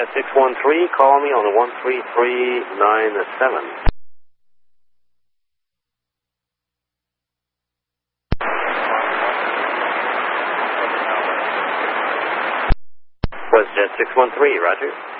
WestJet 613, call me on the 13397. WestJet 613, roger.